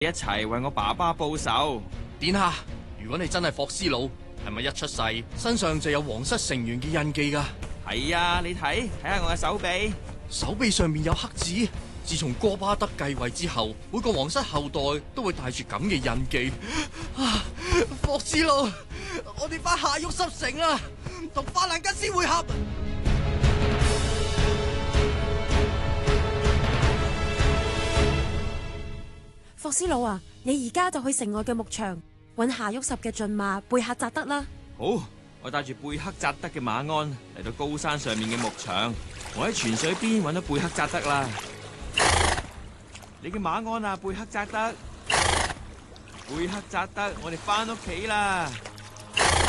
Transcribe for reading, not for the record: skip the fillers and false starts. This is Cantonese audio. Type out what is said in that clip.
一齊為我爸爸報仇。 殿下，如果你真係霍斯魯，係咪一出世身上就有皇室成員嘅印記㗎？ 係啊，你睇下我嘅手臂， 手臂上面有黑痣。自從哥巴德繼位之後，每個皇室後代都會帶住咁嘅印記。啊，霍斯魯，我哋返夏沃什城啦，同法蘭吉斯會合。 霍斯魯啊，你而家就去城外嘅牧場揾夏沃什嘅駿馬貝克扎德啦。 好，我帶住貝克扎德嘅馬鞍嚟到高山上面嘅牧場。我喺泉水邊揾到貝克扎德啦。你嘅馬鞍啊，貝克扎德，貝克扎德，我哋翻屋企啦。